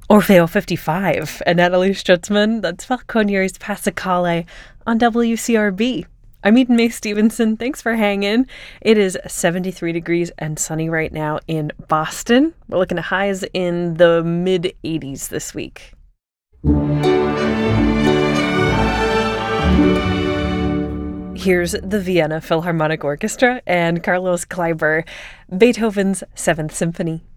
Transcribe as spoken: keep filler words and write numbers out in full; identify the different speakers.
Speaker 1: Orfeo fifty-five and Natalie Stutzman. That's Falconier's Passacale on W C R B. I'm Eden Mae Stevenson. Thanks for hanging. It is seventy-three degrees and sunny right now in Boston. We're looking at highs in the mid eighties this week. Here's the Vienna Philharmonic Orchestra and Carlos Kleiber, Beethoven's Seventh Symphony.